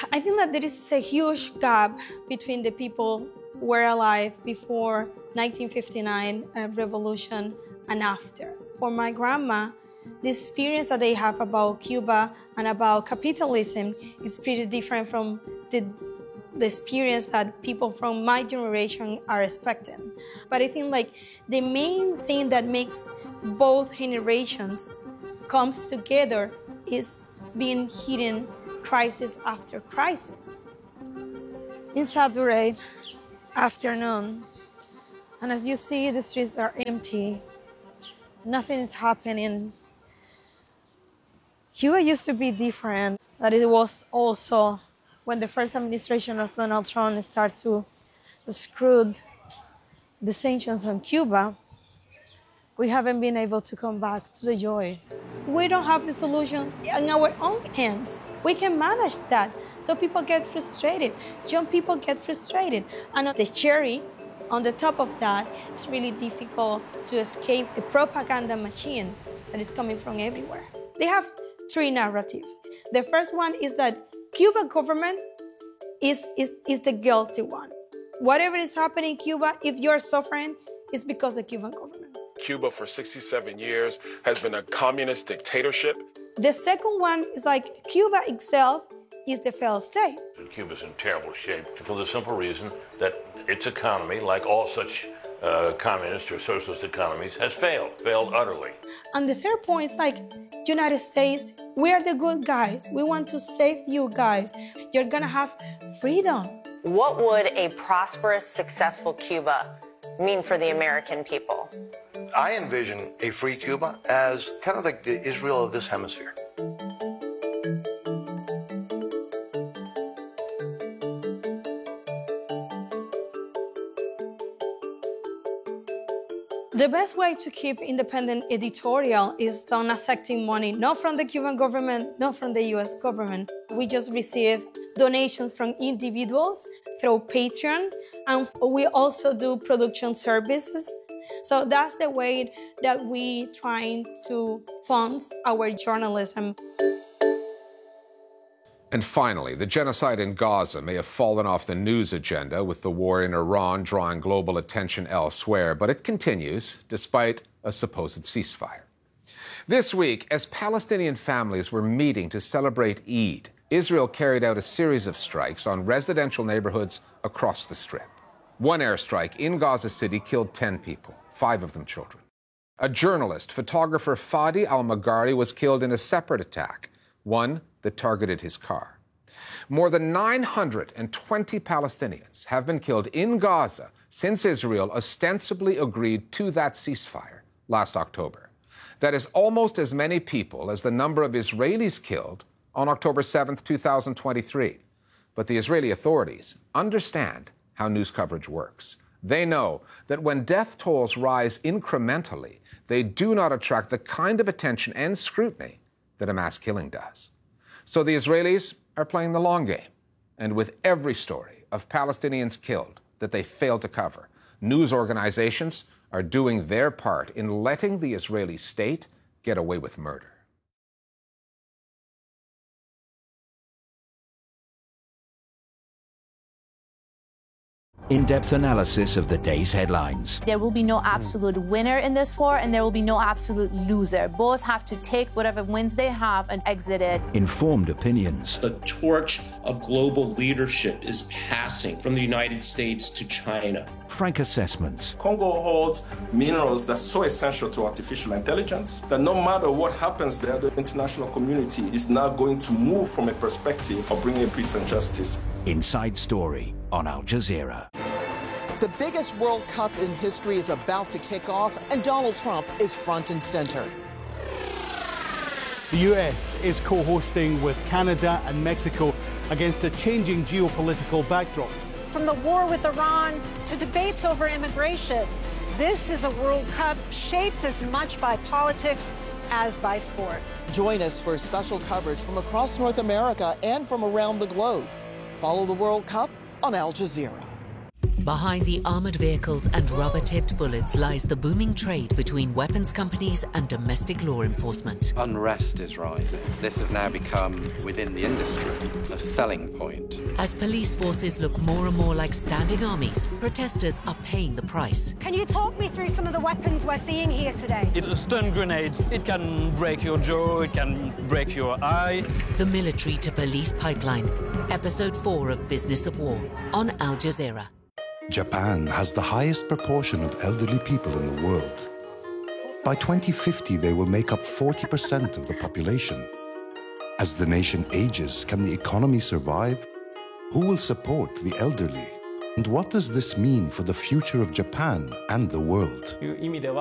I think that there is a huge gap between the people who were alive before 1959 revolution and after. For my grandma, the experience that they have about Cuba and about capitalism is pretty different from the experience that people from my generation are expecting. But I think like the main thing that makes both generations comes together is being hidden crisis after crisis. It's Saturday afternoon, and as you see, the streets are empty. Nothing is happening. Cuba used to be different, but it was also when the first administration of Donald Trump started to screw the sanctions on Cuba. We haven't been able to come back to the joy. We don't have the solutions in our own hands. We can manage that. So people get frustrated. Young people get frustrated. And the cherry on the top of that, it's really difficult to escape the propaganda machine that is coming from everywhere. They have three narratives. The first one is that Cuban government is the guilty one. Whatever is happening in Cuba, if you're suffering, it's because of the Cuban government. Cuba for 67 years has been a communist dictatorship. The second one is like Cuba itself is the failed state. Cuba's in terrible shape for the simple reason that its economy, like all such communist or socialist economies, has failed utterly. And the third point is like United States, we are the good guys. We want to save you guys. You're gonna have freedom. What would a prosperous, successful Cuba mean for the American people? I envision a free Cuba as kind of like the Israel of this hemisphere. The best way to keep independent editorial is not accepting money, not from the Cuban government, not from the US government. We just receive donations from individuals through Patreon, and we also do production services. So that's the way that we trying to fund our journalism. And finally, the genocide in Gaza may have fallen off the news agenda with the war in Iran drawing global attention elsewhere, but it continues despite a supposed ceasefire. This week, as Palestinian families were meeting to celebrate Eid, Israel carried out a series of strikes on residential neighborhoods across the Strip. One airstrike in Gaza City killed 10 people, 5 of them children. A journalist, photographer Fadi al-Maghari, was killed in a separate attack, one that targeted his car. More than 920 Palestinians have been killed in Gaza since Israel ostensibly agreed to that ceasefire last October. That is almost as many people as the number of Israelis killed on October 7th, 2023. But the Israeli authorities understand how news coverage works. They know that when death tolls rise incrementally, they do not attract the kind of attention and scrutiny that a mass killing does. So the Israelis are playing the long game. And with every story of Palestinians killed that they fail to cover, news organizations are doing their part in letting the Israeli state get away with murder. In-depth analysis of the day's headlines. There will be no absolute winner in this war, and there will be no absolute loser. Both have to take whatever wins they have and exit it. Informed opinions. The torch of global leadership is passing from the United States to China. Frank assessments. Congo holds minerals that's so essential to artificial intelligence that no matter what happens there, the international community is now going to move from a perspective of bringing peace and justice. Inside Story on Al Jazeera. The biggest World Cup in history is about to kick off, and Donald Trump is front and center. The US is co-hosting with Canada and Mexico against a changing geopolitical backdrop. From the war with Iran to debates over immigration, this is a World Cup shaped as much by politics as by sport. Join us for special coverage from across North America and from around the globe. Follow the World Cup on Al Jazeera. Behind the armored vehicles and rubber-tipped bullets lies the booming trade between weapons companies and domestic law enforcement. Unrest is rising. This has now become, within the industry, a selling point. As police forces look more and more like standing armies, protesters are paying the price. Can you talk me through some of the weapons we're seeing here today? It's a stun grenade. It can break your jaw, it can break your eye. The military to police pipeline. Episode 4 of Business of War on Al Jazeera. Japan has the highest proportion of elderly people in the world. By 2050, they will make up 40% of the population. As the nation ages, can the economy survive? Who will support the elderly? And what does this mean for the future of Japan and the world?